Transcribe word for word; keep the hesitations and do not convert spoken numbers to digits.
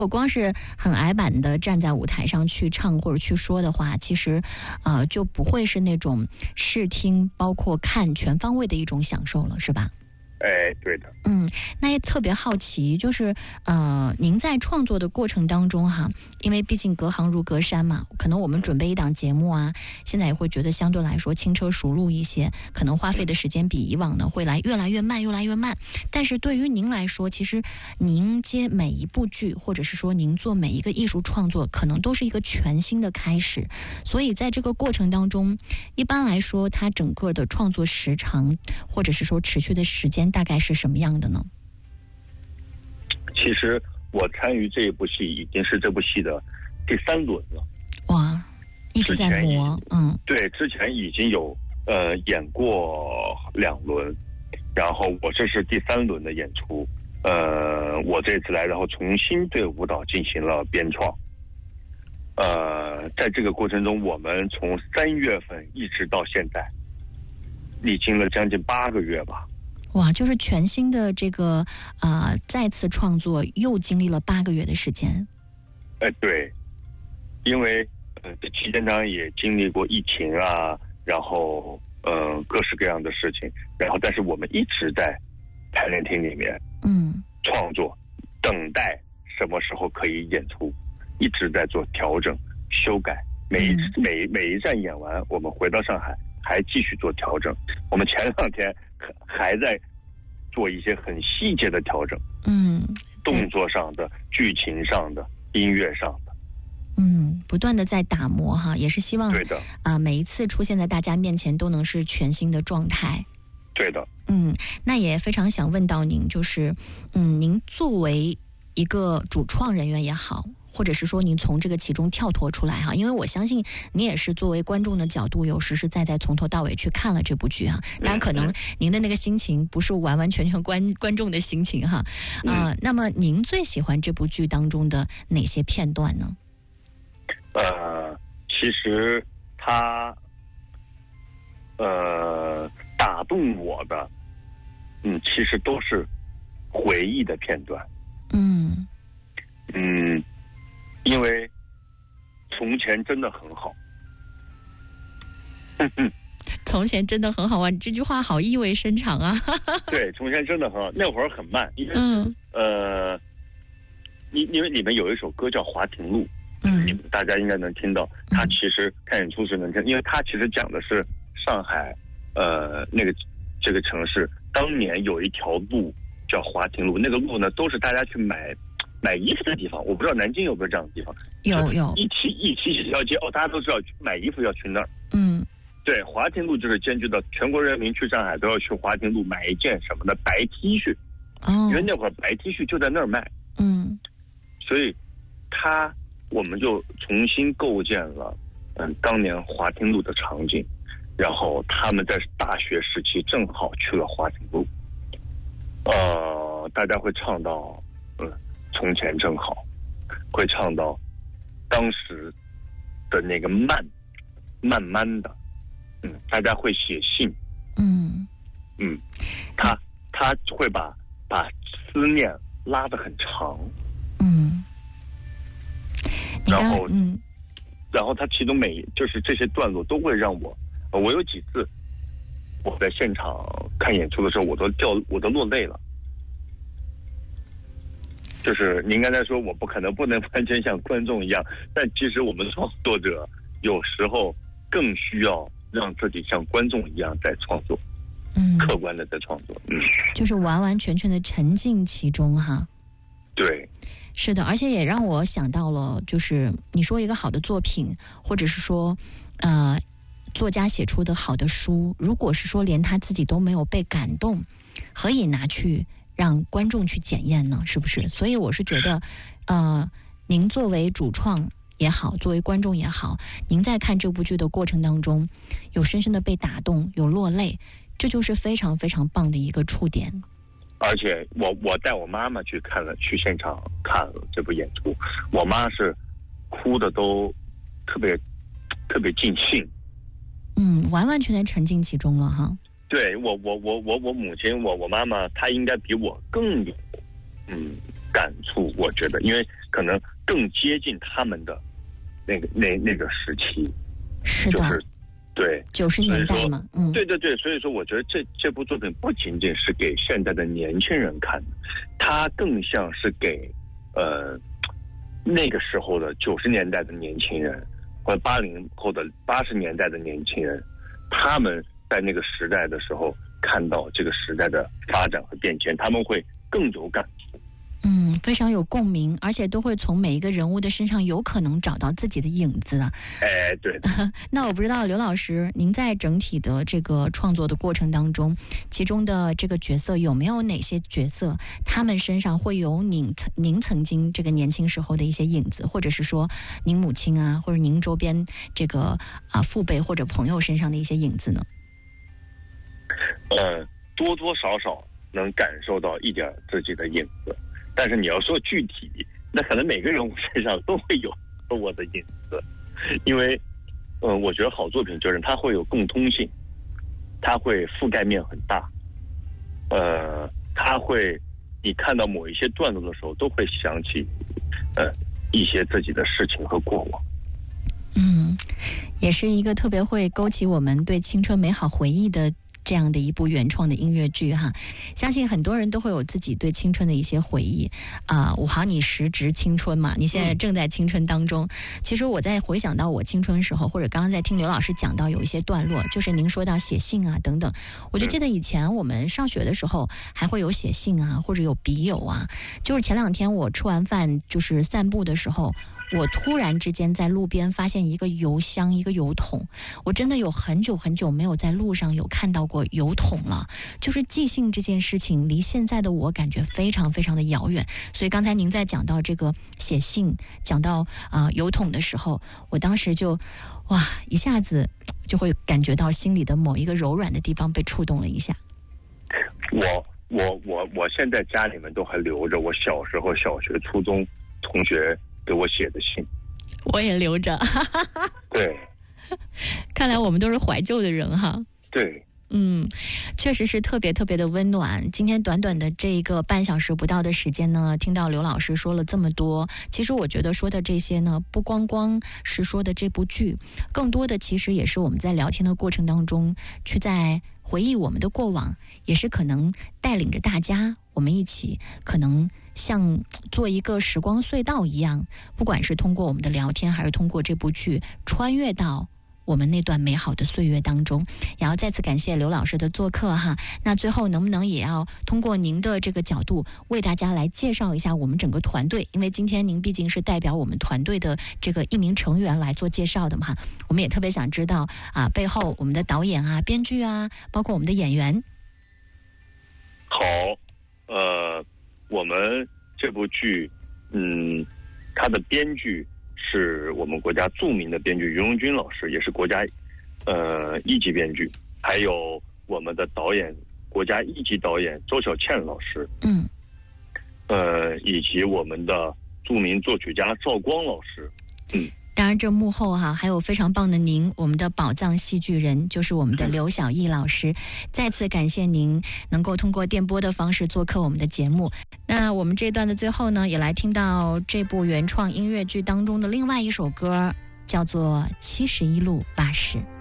我光是很矮板的站在舞台上去唱或者去说的话，其实呃就不会是那种视听包括看全方位的一种享受了，是吧？ 哎，对的。 嗯，那也特别好奇，就是呃，您在创作的过程当中哈，因为毕竟隔行如隔山嘛，可能我们准备一档节目啊，现在也会觉得相对来说轻车熟路一些，可能花费的时间比以往呢会来越来越慢，越来越慢。但是对于您来说，其实您接每一部剧，或者是说您做每一个艺术创作，可能都是一个全新的开始。所以在这个过程当中，一般来说，它整个的创作时长，或者是说持续的时间，大概是什么样的呢？ 其实我参与这一部戏已经是这部戏的第三轮了。 哇，一直在磨。嗯， 对，之前已经有呃演过两轮，然后我这是第三轮的演出。呃，我这次来，然后重新对舞蹈进行了编创。呃，在这个过程中，我们从三月份一直到现在，历经了将近八个月吧。 哇，就是全新的这个啊、呃，再次创作又经历了八个月的时间。 哎、呃，对，因为呃，这期间呢也经历过疫情啊，然后呃各式各样的事情，然后但是我们一直在排练厅里面， 嗯， 创作，等待什么时候可以演出，一直在做调整、修改。每一、嗯、每每一站演完，我们回到上海还继续做调整。我们前两天还在做一些很细节的调整， 嗯， 动作上的、剧情上的、音乐上的， 嗯，不断的在打磨哈，也是希望对的啊、呃，每一次出现在大家面前都能是全新的状态。 对的， 嗯，那也非常想问到您，就是嗯，您作为一个主创人员也好，或者是说您从这个其中跳脱出来哈，因为我相信你也是作为观众的角度，有实实在在从头到尾去看了这部剧哈。当然，可能您的那个心情不是完完全全观观众的心情哈。啊、呃，那么您最喜欢这部剧当中的哪些片段呢？ 呃，其实它呃打动我的，嗯，其实都是回忆的片段。 嗯嗯。因为从前真的很好， 从前真的很好啊！你这句话好意味深长啊！ 对，从前真的很好。那会儿很慢，因为、 嗯、 呃，因因为里面有一首歌叫《华亭路》， 嗯， 你们大家应该能听到。它其实看演出时能听，因为它其实讲的是上海，呃，那个这个城市当年有一条路叫华亭路，那个路呢都是大家去买。买衣服的地方，我不知道南京有没有这样的地方。 有有， 一提一提这条街，哦，大家都知道买衣服要去那儿。 嗯， 对，华亭路就是兼具到全国人民去上海都要去华亭路买一件什么的白 T 恤， 哦， 因为那会儿白 T 恤就在那儿卖。 嗯， 所以他我们就重新构建了嗯当年华亭路的场景，然后他们在大学时期正好去了华亭路，呃，大家会唱到嗯。从前正好，会唱到当时的那个慢，慢慢的，嗯，大家会写信， 嗯嗯，他他会把把思念拉得很长， 嗯， 然后嗯， 然后他其中每就是这些段落都会让我，我有几次我在现场看演出的时候，我都掉我都落泪了。就是您刚才说我不可能不能完全像观众一样，但其实我们创作者有时候更需要让自己像观众一样在创作， 嗯， 客观的在创作，嗯， 就是完完全全的沉浸其中哈。 对， 是的，而且也让我想到了，就是你说一个好的作品，或者是说，呃，作家写出的好的书，如果是说连他自己都没有被感动，何以拿去让观众去检验呢？是不是？所以我是觉得，呃，您作为主创也好，作为观众也好，您在看这部剧的过程当中，有深深的被打动，有落泪，这就是非常非常棒的一个触点。 而且我我带我妈妈去看了，去现场看了这部演出，我妈是哭的都特别特别尽兴， 嗯，完完全全沉浸其中了哈。 对，我我我我我母亲我我妈妈她应该比我更有嗯感触，我觉得，因为可能更接近他们的那个那那个时期。 是的。 就是对， 九十年代嘛，嗯， 对对对，所以说我觉得这这部作品不仅仅是给现在的年轻人看的，它更像是给呃那个时候的九十年代的年轻人，或者八零后的八十年代的年轻人，他们在那个时代的时候看到这个时代的发展和变迁，他们会更有感触。 嗯，非常有共鸣，而且都会从每一个人物的身上有可能找到自己的影子啊。 哎，对。 那我不知道刘老师，您在整体的这个创作的过程当中，其中的这个角色有没有哪些角色，他们身上会有您您曾经这个年轻时候的一些影子，或者是说您母亲啊，或者您周边这个啊父辈或者朋友身上的一些影子呢？ 呃，多多少少能感受到一点自己的影子。但是你要说具体，那可能每个人物身上都会有我的影子，因为，嗯、呃，我觉得好作品就是它会有共通性，它会覆盖面很大，呃，它会，你看到某一些段落的时候，都会想起，呃，一些自己的事情和过往。 嗯，也是一个特别会勾起我们对青春美好回忆的这样的一部原创的音乐剧哈，相信很多人都会有自己对青春的一些回忆啊、呃。武豪，你时值青春嘛？你现在正在青春当中。其实我在回想到我青春时候，或者刚刚在听刘老师讲到有一些段落，就是您说到写信啊等等，我就记得以前我们上学的时候还会有写信啊，或者有笔友啊。就是前两天我吃完饭就是散步的时候，我突然之间在路边发现一个邮箱，一个邮筒。我真的有很久很久没有在路上有看到过邮筒了，就是寄信这件事情离现在的我感觉非常非常的遥远。所以刚才您在讲到这个写信，讲到啊、呃、邮筒的时候，我当时就哇一下子就会感觉到心里的某一个柔软的地方被触动了一下。 我我我我现在家里面都还留着我小时候小学初中同学给我写的信， 我也留着。 对， 看来我们都是怀旧的人哈。 对， 嗯，确实是特别特别的温暖。今天短短的这一个半小时不到的时间呢，听到刘老师说了这么多，其实我觉得说的这些呢，不光光是说的这部剧，更多的其实也是我们在聊天的过程当中，去在回忆我们的过往，也是可能带领着大家，我们一起可能像做一个时光隧道一样，不管是通过我们的聊天，还是通过这部剧，穿越到我们那段美好的岁月当中。也要再次感谢刘老师的做客哈。那最后能不能也要通过您的这个角度为大家来介绍一下我们整个团队，因为今天您毕竟是代表我们团队的这个一名成员来做介绍的嘛，我们也特别想知道啊背后我们的导演啊、编剧啊，包括我们的演员。 好，呃我们这部剧嗯它的编剧是我们国家著名的编剧于荣军老师，也是国家呃一级编剧，还有我们的导演国家一级导演周小倩老师， 嗯， 呃以及我们的著名作曲家赵光老师，嗯。 当然这幕后哈、啊、还有非常棒的您，我们的宝藏戏剧人就是我们的刘晓艺老师，再次感谢您能够通过电波的方式做客我们的节目。那我们这段的最后呢，也来听到这部原创音乐剧当中的另外一首歌，叫做七十一路巴士。